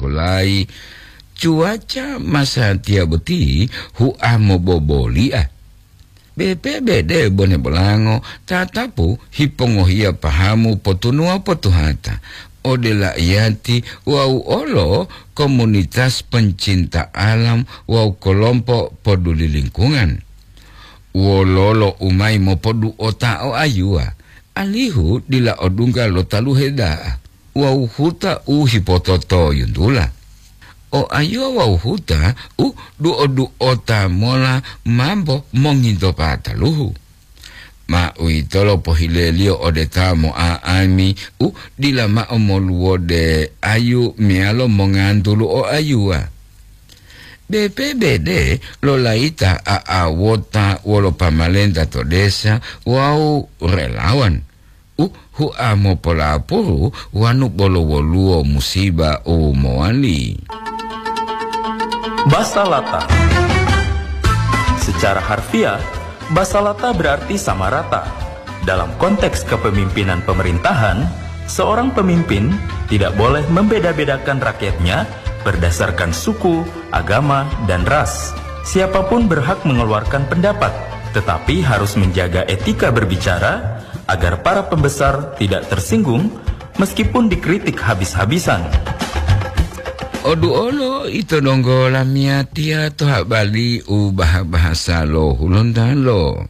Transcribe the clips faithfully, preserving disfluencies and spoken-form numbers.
tanggulai cuaca masa tia beti hu amo boboli ah B P B D bone belango tatapu hipongohia pahamu potunua potuhata odela iati wau olo komunitas pencinta alam wau kelompok peduli lingkungan wololo umai mo podu ota o ayua alihu dila odunga lo talu heda wau huta u hipototo yundula o ayo wau huta u du odu ota mola mambo mongindo pataluhu ma uitolo pohilelio odetamo a ami u dila ma omoluo de ayu mialo mongandulu o ayua B P B D lo laita a awota wolo pamalenda to desa wau relawan u hu amo pola puru wanu bolo woluo musiba o moali. Basalata. Secara harfiah, basalata berarti sama rata. Dalam konteks kepemimpinan pemerintahan, seorang pemimpin tidak boleh membeda-bedakan rakyatnya berdasarkan suku, agama, dan ras. Siapapun berhak mengeluarkan pendapat, tetapi harus menjaga etika berbicara agar para pembesar tidak tersinggung meskipun dikritik habis-habisan. Odu olo itu nonggo lamia tia toha bali ubah bahasa lo hulundan lo.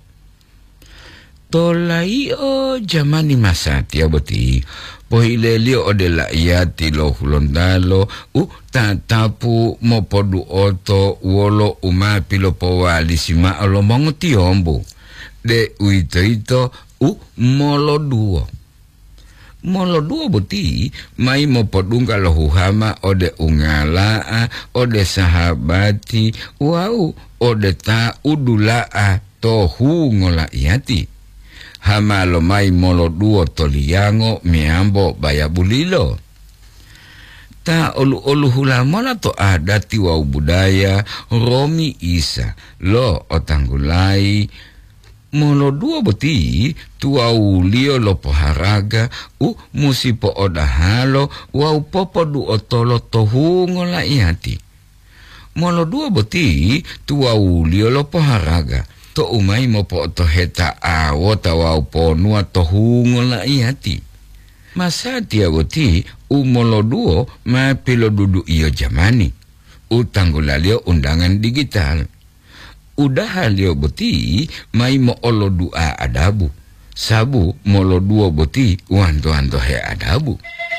Tolai o jamani masa tia boti pohilelio odela iati lo hulondalo u tatapu mo podu oto wolo umapi lo powali sima alo mongo tiombu de uito ito u molo duo molo duo boti mai mo podunga lo huhama ode ungalaa ode sahabati wau ode ta udulaa tohu ngola iati hama lo mai molo duo toliango miambo bayabulilo ta olu olu hula mola to adati wau budaya romi isa lo otanggulai molo duo boti tuau lio lo poharaga u musipo odahalo wau popo du otolo tohu ngola iati molo duo boti tuau lio lo poharaga to umai mo po to heta awo tawau po nua to hungola iati masa tia boti umolo duo ma pilo dudu iyo jamani utanggulalio undangan digital udah halio boti mai mo olo dua adabu sabu molo duo boti wanto wanto he adabu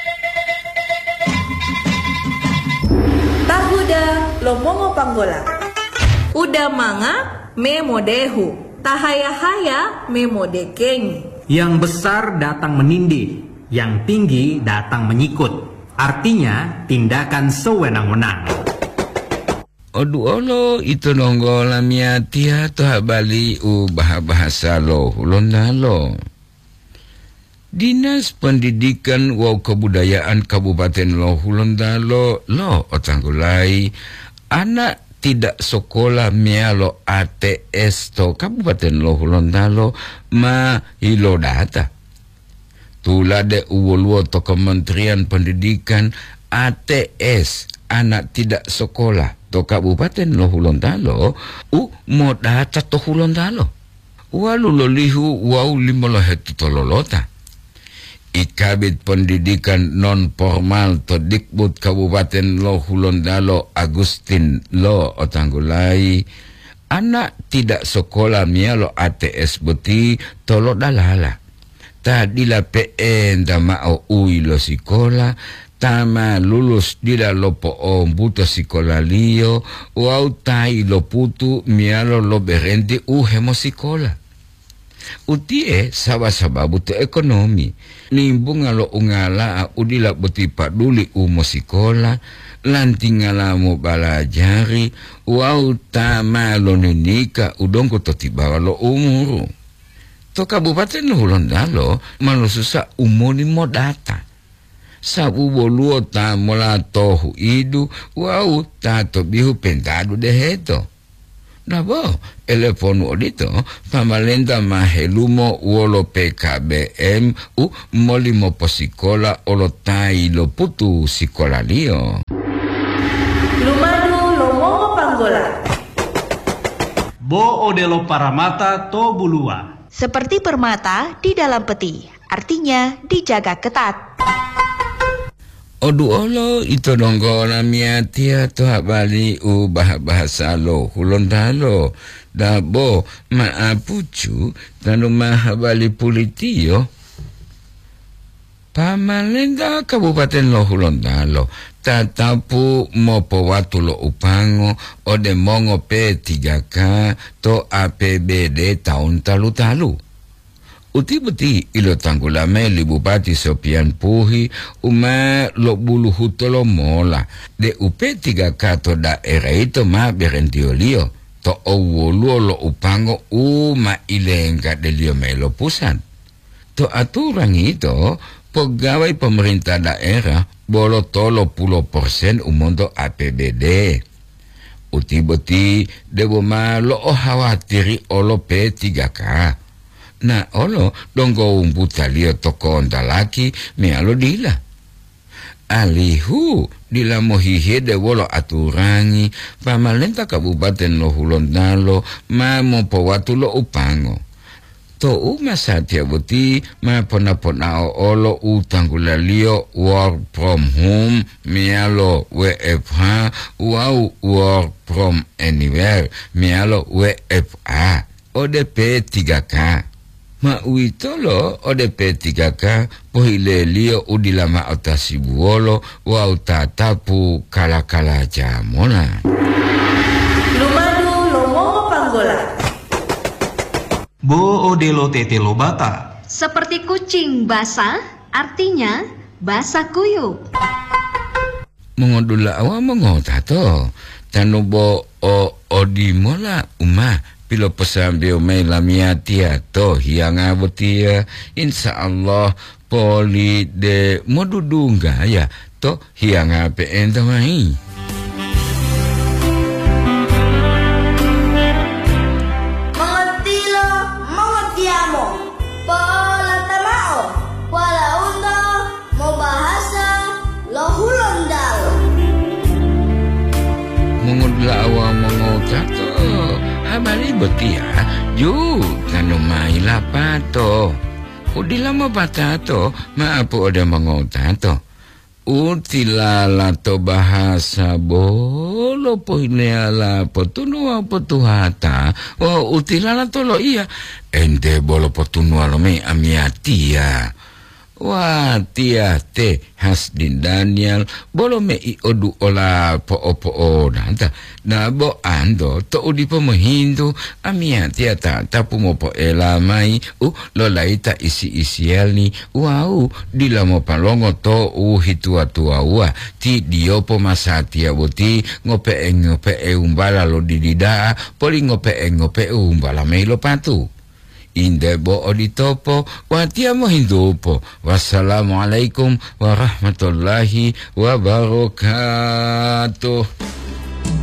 tahuda lomongo panggola udah manga memodehu tahaya-haya memodekeng. Yang besar datang menindih, yang tinggi datang menyikut. Artinya tindakan sewenang-wenang. Odu olo itu nonggo lamia tia toha bali u bahasa lo hulondalo. Dinas Pendidikan wa Kebudayaan Kabupaten Lo Hulondalo lo otanggulai anak tidak sekolah mialo A T S to Kabupaten Lo Hulondalo ma hilo data. Tulade uwoluo to Kementerian Pendidikan A T S anak tidak sekolah to Kabupaten Lo Hulondalo u mo data to Hulondalo. Walu lolihu wau limolo hetu to lolota. Ikabit Pendidikan Non Formal to Dikbud Kabupaten Lo Hulondalo Agustin Lo otanggulai anak tidak sekolah mialo A T S beti tolo dalala tadila P N dama o ui lo sekolah tama lulus dila lo po o buto sekolah lio wau tai lo putu mialo lo berenti u hemo sekolah utie sawa-sawa butuh ekonomi nimbunga lo ungala udila buti paduli umo sikola lantingala mo balajari wau tama lo nenika udongko totibawa lo umuru to Kabupaten Hulondalo malususa umoni mo data sabu boluo ta mola tohu idu wau tato bihu pentadu deheto Nabo, telepon odito, pamalenda mahelumo wolo P K B M u molimo posikola olo tai lo putu sikola lio. Lumadu lomongo panggola. Bo odelo paramata to bulua. Seperti permata di dalam peti, artinya dijaga ketat. Odu olo ito donggo namia tia to habali u bahasa lo hulon dalo dabo maapucu tanu mahabali pulitio Pamalenda Kabupaten Lo Hulon dalo tatapu mopo watu lo upango ode mongo P tiga K to A P B D tahun talu-talu. Uti-buti ilo tanggulame li Bupati Sopian Puhi uma lo bulu hutolo mola de U P tiga K to daerah itu ma berentiolio to owolo lo upango uma ilenga delio melo pusan. To aturan itu pegawai pemerintah daerah bolo tolo puluh persen umondo A P B D. Uti-buti debo ma lo khawatiri olo P tiga K. Na olo donggo umputa lio toko ondalaki me alo dila. Alihu dila mohihe de wolo aturangi pamalenta Kabupaten Lo Hulon dalo ma mopo watu lo upango. To uma satia buti ma pona-pona olo utanggula lio work from home mialo W F H wow work from anywhere mialo W F A O D P tiga K. Ma uitolo O D P tiga K pohile lio udilama otasibuolo wa utatapu kala-kala jamona. Lumadu lomongo panggola. Bo odelo tete lobata. Seperti kucing basah, artinya basah kuyup. Mengodula awa mengotato tanubo o odimola uma pilo pesambio me lamia tia to hiang abotia insya Allah poli de modudunga ya to hiang ape entamai. Mengertilo, mengertiamo. Pola tamao. Pola undo, mau bahasa Lo Hulon dalo. Mengodula awa mengotato habari betia ju kanu mai lapato udilama patato maapo ada mengotato utilala to bahasa bolo poineala potunua potuhata o utilala to lo iya ende bolo potunua lo me amiatia wah tia te Hasdin Daniel bolo me i odu ola po opo o nanta na bo ando to udi po mohindu amia tia ta tapu mo po elamai u lo laita isi isielni wau dila mo palongo to u hitua tua ua ti diopo masatia boti ngope e ngope e umbala lo didida poli ngope e ngope e umbala me lo patu. Inde bo oditopo watiamo hindupo. Wassalamualaikum warahmatullahi wabarakatuh.